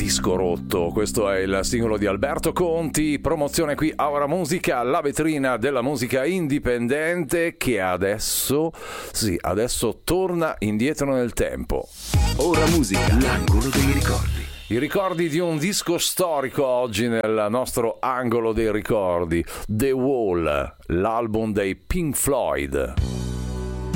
disco rotto. Questo è il singolo di Alberto Conti, promozione qui a Ora Musica, la vetrina della musica indipendente che adesso torna indietro nel tempo. Ora Musica, l'angolo dei ricordi. I ricordi di un disco storico oggi nel nostro angolo dei ricordi. The Wall, l'album dei Pink Floyd.